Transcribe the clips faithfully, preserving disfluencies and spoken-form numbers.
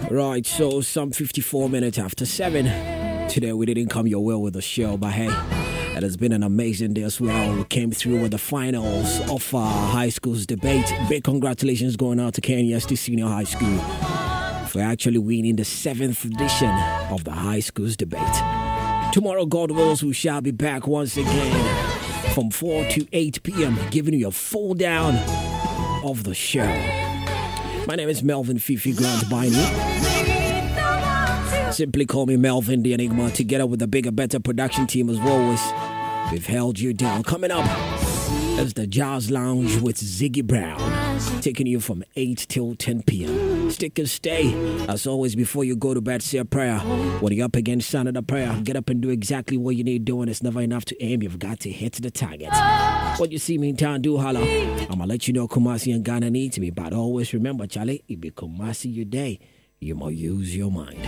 Right, so some fifty-four minutes after seven. Today we didn't come your way with the show, but hey, it has been an amazing day as well. We came through with the finals of our high school's debate. Big congratulations going out to K N U S T Senior High School for actually winning the seventh edition of the high school's debate. Tomorrow, God wills, we shall be back once again from four to eight p.m. giving you a full down of the show. My name is Melvin Fifi Grant Biney. Simply call me Melvin the Enigma. Together with the bigger, better production team as always, we've held you down. Coming up is the Jazz Lounge with Ziggy Brown, taking you from eight till ten p.m. Stick and stay. As always, before you go to bed, say a prayer. When you're up against another prayer, get up and do exactly what you need doing. It's never enough to aim. You've got to hit the target. What you see me in town, do holla. I'm going to let you know Kumasi and Ghana need me. But always remember, Charlie, it be Kumasi your day. You must use your mind.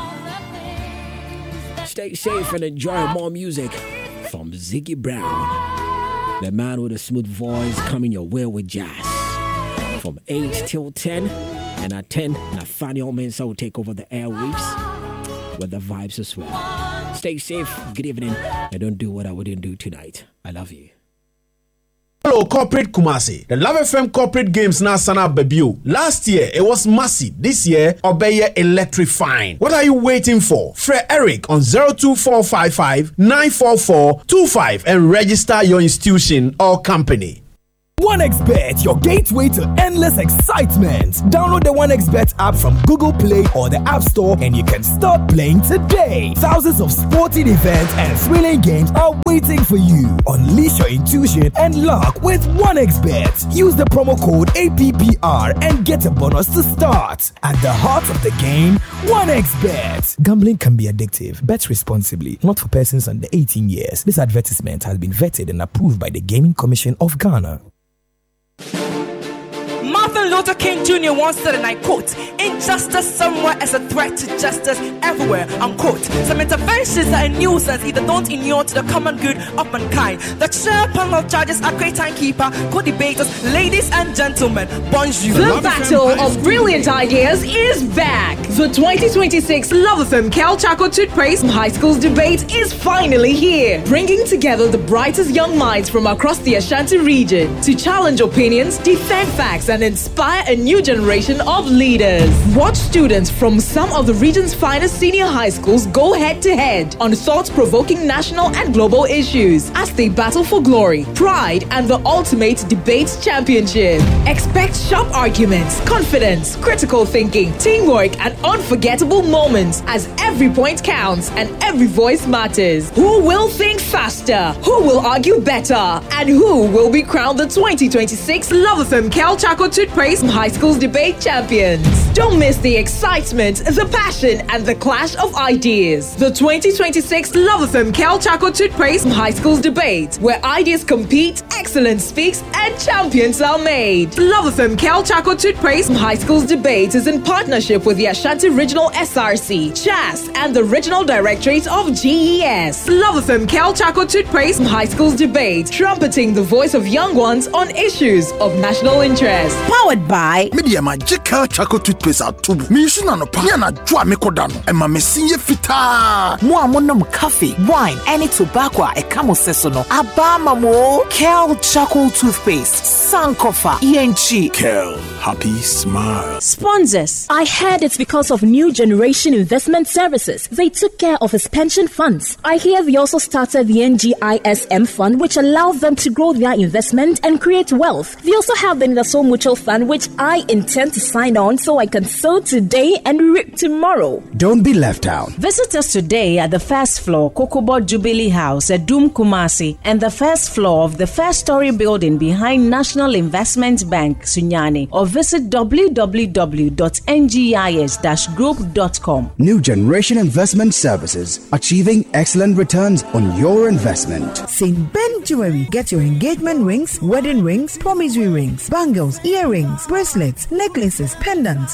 Stay safe and enjoy more music from Ziggy Brown, the man with a smooth voice, coming your way with jazz from eight till ten. And at ten, Nathaniel Mensah will take over the airwaves with the vibes as well. Stay safe, good evening, and don't do what I wouldn't do tonight. I love you. Hello, Corporate Kumasi. The Love F M Corporate Games now sana debut. Last year, it was massive. This year, Obeye electrifying. What are you waiting for? Fred Eric on zero two four five five nine four four two five and register your institution or company. OneXBet, your gateway to endless excitement. Download the OneXBet app from Google Play or the App Store and you can start playing today. Thousands of sporting events and thrilling games are waiting for you. Unleash your intuition and luck with OneXBet. Use the promo code A P P R and get a bonus to start. At the heart of the game, OneXBet. Gambling can be addictive. Bet responsibly. Not for persons under eighteen years. This advertisement has been vetted and approved by the Gaming Commission of Ghana. Martin Luther King Junior once said, and I quote, "Injustice somewhere is a threat to justice everywhere," unquote. Some interventions are a nuisance, either don't inure to the common good of mankind. The chair panel of judges are great timekeeper, co-debaters, ladies and gentlemen, bonjour. The battle of brilliant ideas is back. The twenty twenty-six Love F M Cal Chaco Toothpaste High School's debate is finally here, bringing together the brightest young minds from across the Ashanti region to challenge opinions, defend facts, and inspire a new generation of leaders. Watch students from some of the region's finest senior high schools go head-to-head on thought-provoking national and global issues as they battle for glory, pride, and the ultimate debate championship. Expect sharp arguments, confidence, critical thinking, teamwork, and unforgettable moments as every point counts and every voice matters. Who will think faster? Who will argue better? And who will be crowned the twenty twenty-six Love F M Cal Chaco Toothpaste High School's debate champions? Don't miss the excitement, the passion, and the clash of ideas. The twenty twenty-six Love F M Cal Chaco Toothpaste High School's debate, where ideas compete, excellence speaks, and champions are made. Love F M Cal Chaco Toothpaste High School's debate is in partnership with the Ashanti Regional S R C, C H A S, and the Regional Directorate of G E S. Love F M Cal Chaco Toothpaste High School's debate, trumpeting the voice of young ones on issues of national interest. Powered by Media Magical Chaco Toothpaste at Tubu. Me issue no piana dwa me kodano. E ma me sinye fita. Mo amonom coffee, wine, any tobacco e kamo sesono. Abama mo Cal Chaco Toothpaste. Sankofa E N G. Cal Happy Smile. Sponsors. I heard it's because of New Generation Investment Services. They took care of his pension funds. I hear they also started the N G I S M fund, which allows them to grow their investment and create wealth. They also have the Nidaso Mutual Fund, which I intend to sign on so I can sow today and reap tomorrow. Don't be left out. Visit us today at the first floor, Kokobo Jubilee House at Doom Kumasi, and the first floor of the first story building behind National Investment Bank, Sunyani, or visit w w w dot n g i s dash group dot com. New Generation Investment Services, achieving excellent returns on your investment. Saint Ben Jewelry. Get your engagement rings, wedding rings, promissory rings, bangles, earrings, bracelets, necklaces, pendants,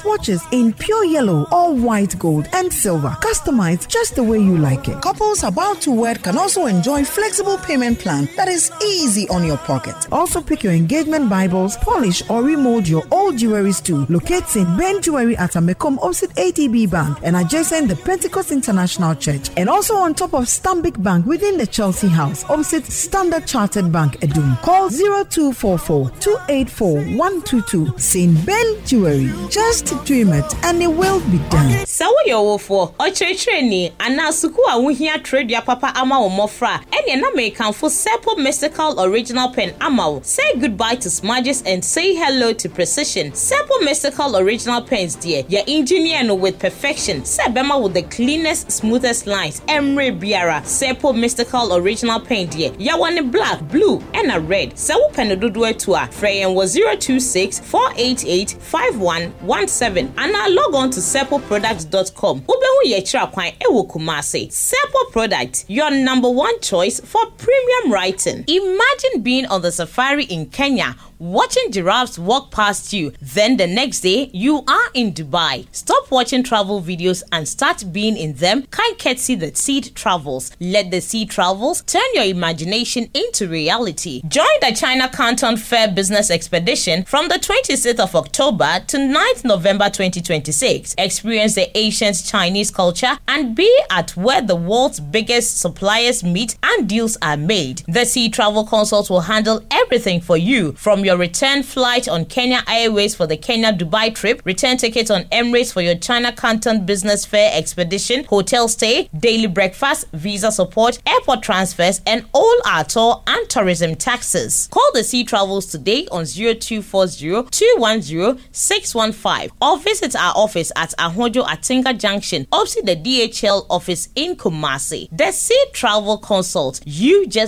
watches in pure yellow or white gold and silver, customized just the way you like it. Couples about to wed can also enjoy flexible payment plan that is easy on your pocket. Also pick your engagement Bibles, polish or remold your old jewelries too. Locates in Ben Jewelry at Amekom opposite A T B Bank and adjacent the Pentecost International Church, and also on top of Stanbic Bank within the Chelsea House opposite Standard Chartered Bank Edum. Call zero two four four, two eight four, one two two. Saint Ben Jewelry. Just dream it and it will be done. So yo for Ochecheni and now suku a wuhia trade ya papa ama o mofra and na make for Seppo Mystical Original Pen Amao. Say goodbye to smudges and say hello to precision. Seppo Mystical Original Pens, dear. Your engineer with perfection. Sebema with the cleanest, smoothest lines. Emre Biara. Seppo Mystical Original Pen, dear. Ya one black, blue, and a red. Sewu Penedudu Tua. Freyen was zero two six, four eight eight, five one one seven. And now log on to seppo products dot com. Ubehu yechira kwan ewo Kumasi. Seppo Product, your number one choice for premium writing. Imagine being on the safari in Kenya, watching giraffes walk past you. Then the next day, you are in Dubai. Stop watching travel videos and start being in them. Kind courtesy the Seed Travels. Let the Seed Travels turn your imagination into reality. Join the China Canton Fair Business Expedition from the twenty-sixth of October to ninth November twenty twenty-six. Experience the ancient Chinese culture and be at where the world's biggest suppliers meet and deals are made. The Sea Travel Consult will handle everything for you, from your return flight on Kenya Airways for the Kenya-Dubai trip, return tickets on Emirates for your China Canton Business Fair expedition, hotel stay, daily breakfast, visa support, airport transfers, and all our tour and tourism taxes. Call the Sea Travels today on zero two four zero, two one zero, six one five or visit our office at Ahojo Atinga Junction, opposite the D H L office in Kumasi. The Sea Travel Consult. You just